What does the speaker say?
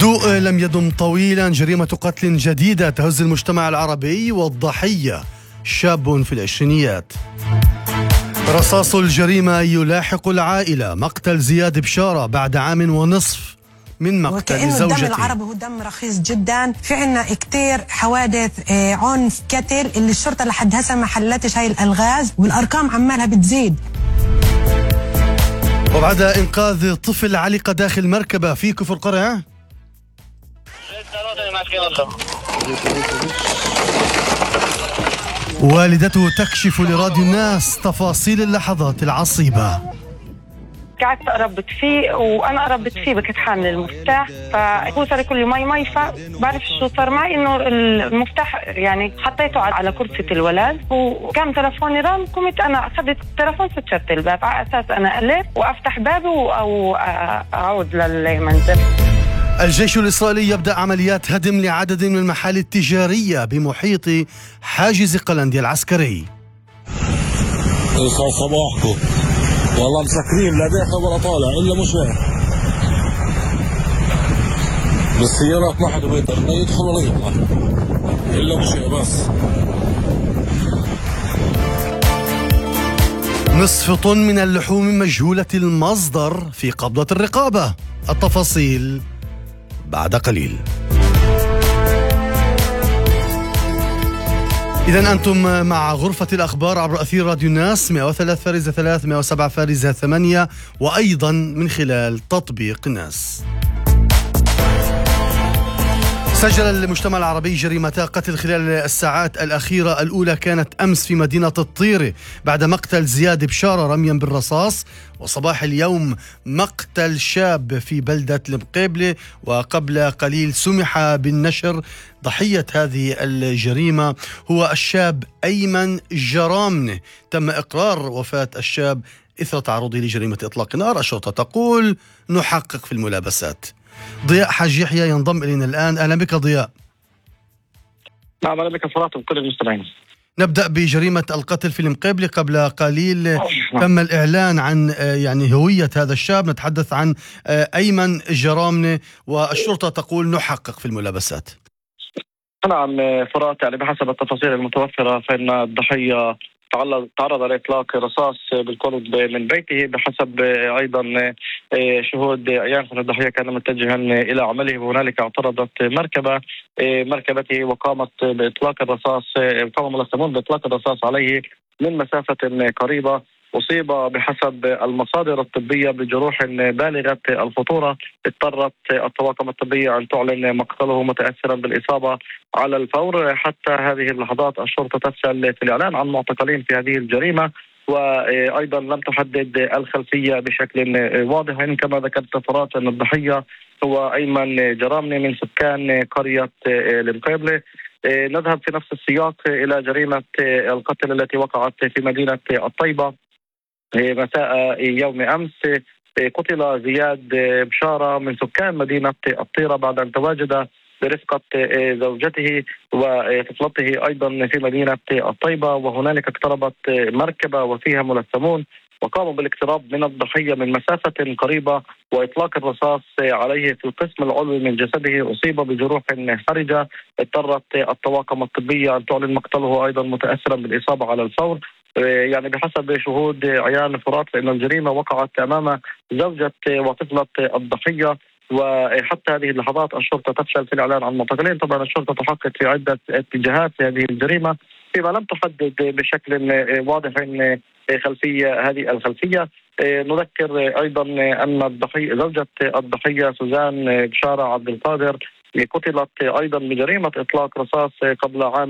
هدوء لم يدم طويلا. جريمة قتل جديدة تهز المجتمع العربي والضحية شاب في العشرينيات. رصاص الجريمة يلاحق العائلة. مقتل زياد بشارة بعد عام ونصف من مقتل زوجته. الدم العربي هو دم رخيص جدا. في عنا كتير حوادث عنف قتل اللي الشرطة لحد هسه ما حلتش هاي الألغاز، والأرقام عمالها بتزيد. وبعد إنقاذ طفل علق داخل مركبة في كفر قرع، والدته تكشف لراديو الناس تفاصيل اللحظات العصيبة. قعدت قربت فيه وانا قربت فيه كنت حامل المفتاح، فهو صار يقول لي ماي فبعرف شو صار معي، انه المفتاح يعني حطيته على كرسي الولد وكان تلفوني رن. قمت انا اخذت التلفون فتشت الباب على اساس انا الف وافتح بابي او اعود للمنزل. الجيش الإسرائيلي يبدأ عمليات هدم لعدد من المحال التجارية بمحيط حاجز قلنديا العسكري. صباحكم والله مسكرين لا داخل ولا طالع إلا مشوار بالسيارات، ما حدا بيقدر لا يدخل ولا يطلع إلا مشوار بس. نصف طن من اللحوم مجهولة المصدر في قبضة الرقابة. التفاصيل بعد قليل. إذن أنتم مع غرفة الأخبار عبر أثير راديو الناس 103.3 107.8 وأيضا من خلال تطبيق الناس. سجل المجتمع العربي جريمتا قتل خلال الساعات الأخيرة. الأولى كانت أمس في مدينة الطيرة بعد مقتل زياد بشارة رميا بالرصاص، وصباح اليوم مقتل شاب في بلدة المقابلة، وقبل قليل سمح بالنشر. ضحية هذه الجريمة هو الشاب أيمن جرامنة. تم إقرار وفاة الشاب إثر تعرضه لجريمة إطلاق نار. الشرطة تقول نحقق في الملابسات. ضياء حاج يحيى ينضم إلينا الآن. أهلا بك ضياء. نعم أهلا بك فرات وكل المستمعين. نبدأ بجريمة القتل في المقابلة. قبل قليل تم الإعلان عن يعني هوية هذا الشاب. نتحدث عن أيمن جرامنة، والشرطة تقول نحقق في الملابسات. نعم فرات، يعني بحسب التفاصيل المتوفرة فإن الضحية تعرض لإطلاق رصاص بالقرب من بيته. بحسب أيضا شهود عيان، الضحية كان متجها إلى عمله، وهنالك اعترضت مركبته وقامت بإطلاق الرصاص. قام ملثمون بإطلاق الرصاص عليه من مسافة قريبة. أصيب بحسب المصادر الطبية بجروح بالغة الخطورة. اضطرت الطواقم الطبية أن تعلن مقتله متأثرا بالإصابة على الفور. حتى هذه اللحظات الشرطة تفشل في الإعلان عن معتقلين في هذه الجريمة، وأيضا لم تحدد الخلفية بشكل واضح. كما ذكرت فرات أن الضحية هو أيمن جرامنة من سكان قرية المقابلة. نذهب في نفس السياق إلى جريمة القتل التي وقعت في مدينة الطيبة مساء يوم أمس. قتل زياد بشارة من سكان مدينة الطيرة بعد أن تواجد برفقة زوجته وطفلته أيضا في مدينة الطيبة، وهنالك اقتربت مركبة وفيها ملثمون وقاموا بالاقتراب من الضحية من مسافة قريبة وإطلاق الرصاص عليه في القسم العلوي من جسده. أصيب بجروح حرجة. اضطرت الطواقم الطبية أن تعلن مقتله أيضا متأثرا بالإصابة على الفور. يعني بحسب شهود عيان فرات فإن الجريمة وقعت أمام زوجة وطفلة الضحية، وحتى هذه اللحظات الشرطة تفشل في الإعلان عن معتقلين. طبعا الشرطة تحقق في عدة اتجاهات في هذه الجريمة فيما لم تحدد بشكل واضح خلفية هذه الخلفية. نذكر أيضا أن الضحية زوجة الضحية سوزان بشارة عبد القادر قتلت أيضا بجريمة إطلاق رصاص قبل عام